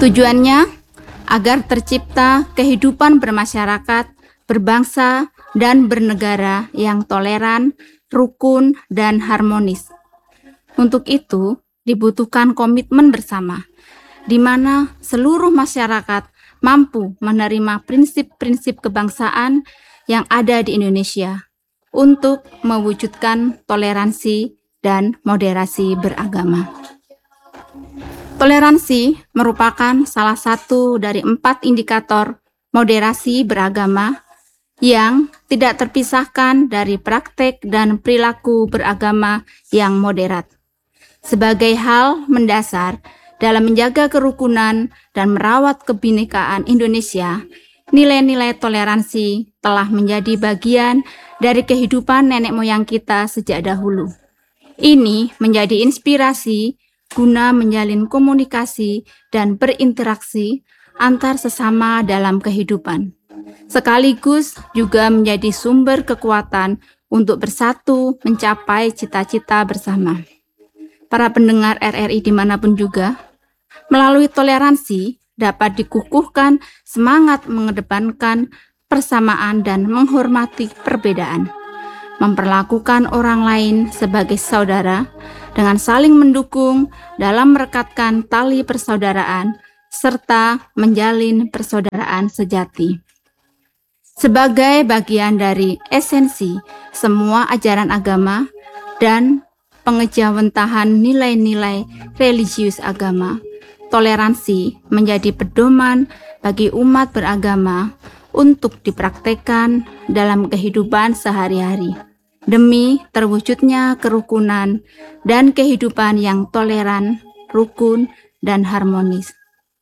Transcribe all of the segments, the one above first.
Tujuannya agar tercipta kehidupan bermasyarakat, berbangsa, dan bernegara yang toleran, rukun, dan harmonis. Untuk itu, dibutuhkan komitmen bersama, di mana seluruh masyarakat mampu menerima prinsip-prinsip kebangsaan yang ada di Indonesia untuk mewujudkan toleransi dan moderasi beragama. Toleransi merupakan salah satu dari 4 indikator moderasi beragama yang tidak terpisahkan dari praktek dan perilaku beragama yang moderat. Sebagai hal mendasar dalam menjaga kerukunan dan merawat kebinekaan Indonesia, nilai-nilai toleransi telah menjadi bagian dari kehidupan nenek moyang kita sejak dahulu. Ini menjadi inspirasi guna menjalin komunikasi dan berinteraksi antar sesama dalam kehidupan, sekaligus juga menjadi sumber kekuatan untuk bersatu mencapai cita-cita bersama. Para pendengar RRI dimanapun juga, melalui toleransi dapat dikukuhkan semangat mengedepankan persamaan dan menghormati perbedaan, memperlakukan orang lain sebagai saudara dengan saling mendukung dalam merekatkan tali persaudaraan serta menjalin persaudaraan sejati. Sebagai bagian dari esensi semua ajaran agama dan pengejawentahan nilai-nilai religius agama, toleransi menjadi pedoman bagi umat beragama untuk dipraktekkan dalam kehidupan sehari-hari, demi terwujudnya kerukunan dan kehidupan yang toleran, rukun, dan harmonis.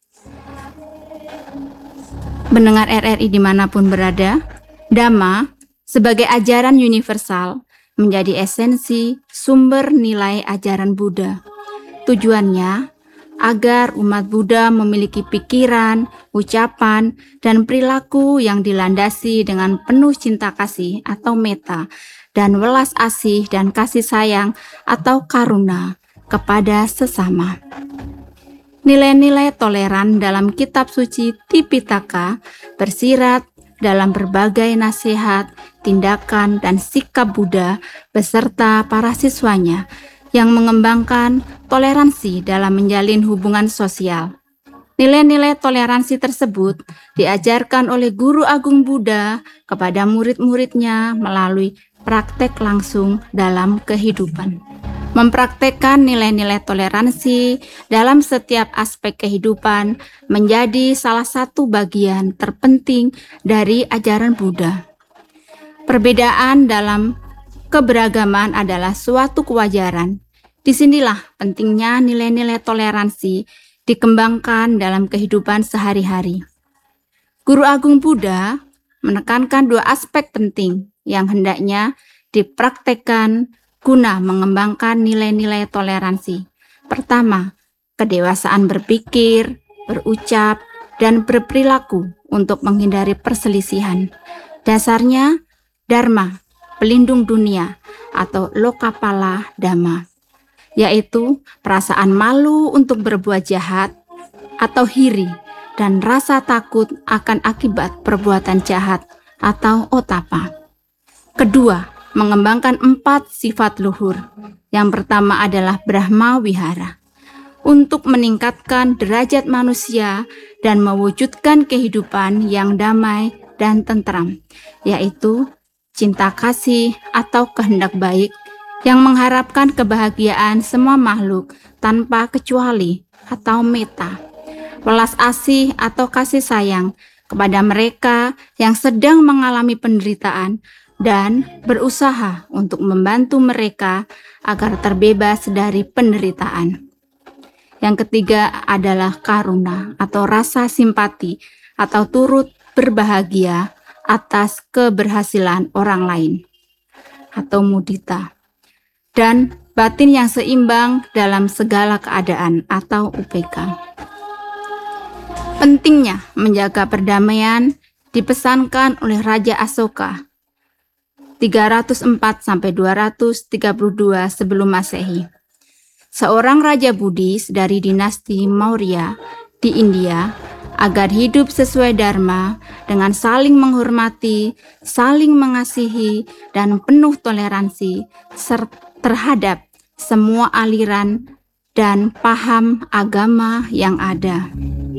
Mendengar RRI dimanapun berada, Dhamma sebagai ajaran universal menjadi esensi sumber nilai ajaran Buddha. Tujuannya agar umat Buddha memiliki pikiran, ucapan, dan perilaku yang dilandasi dengan penuh cinta kasih atau metta, dan welas asih dan kasih sayang atau karuna kepada sesama. Nilai-nilai toleran dalam kitab suci Tipitaka bersirat dalam berbagai nasihat, tindakan, dan sikap Buddha beserta para siswanya yang mengembangkan toleransi dalam menjalin hubungan sosial. Nilai-nilai toleransi tersebut diajarkan oleh Guru Agung Buddha kepada murid-muridnya melalui praktek langsung dalam kehidupan. Mempraktekkan nilai-nilai toleransi dalam setiap aspek kehidupan menjadi salah satu bagian terpenting dari ajaran Buddha. Perbedaan dalam keberagaman adalah suatu kewajaran. Disinilah pentingnya nilai-nilai toleransi dikembangkan dalam kehidupan sehari-hari. Guru Agung Buddha menekankan 2 aspek penting yang hendaknya dipraktekkan guna mengembangkan nilai-nilai toleransi. Pertama, kedewasaan berpikir, berucap, dan berperilaku untuk menghindari perselisihan. Dasarnya, Dharma, pelindung dunia, atau Lokapala Dhamma, yaitu perasaan malu untuk berbuat jahat atau hiri dan rasa takut akan akibat perbuatan jahat atau otapa. Kedua, mengembangkan 4 sifat luhur. Yang pertama adalah Brahma Wihara, untuk meningkatkan derajat manusia dan mewujudkan kehidupan yang damai dan tentram, yaitu cinta kasih atau kehendak baik yang mengharapkan kebahagiaan semua makhluk tanpa kecuali atau metta, welas asih atau kasih sayang kepada mereka yang sedang mengalami penderitaan dan berusaha untuk membantu mereka agar terbebas dari penderitaan. Yang ketiga adalah karuna atau rasa simpati atau turut berbahagia atas keberhasilan orang lain atau mudita. Dan batin yang seimbang dalam segala keadaan atau UPK. Pentingnya menjaga perdamaian dipesankan oleh Raja Asoka 304-232 sebelum Masehi. Seorang raja Buddhis dari dinasti Maurya di India agar hidup sesuai dharma dengan saling menghormati, saling mengasihi, dan penuh toleransi terhadap semua aliran dan paham agama yang ada.